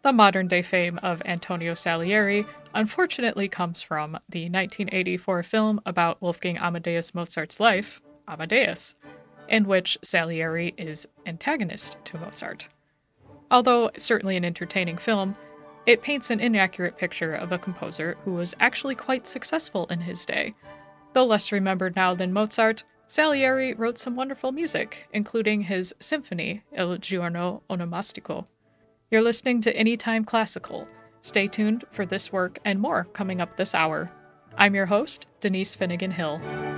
The modern-day fame of Antonio Salieri unfortunately comes from the 1984 film about Wolfgang Amadeus Mozart's life, Amadeus, in which Salieri is antagonist to Mozart. Although certainly an entertaining film, it paints an inaccurate picture of a composer who was actually quite successful in his day. Though less remembered now than Mozart, Salieri wrote some wonderful music, including his symphony, Il Giorno Onomastico. You're listening to Anytime Classical. Stay tuned for this work and more coming up this hour. I'm your host, Denise Finnegan Hill.